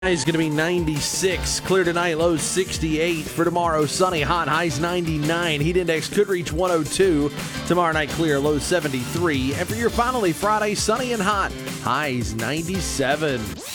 Is going to be 96. Clear tonight, lows 68. For tomorrow, sunny, hot, highs 99. Heat index could reach 102. Tomorrow night, clear, lows 73. And for your finally Friday, sunny and hot, highs 97.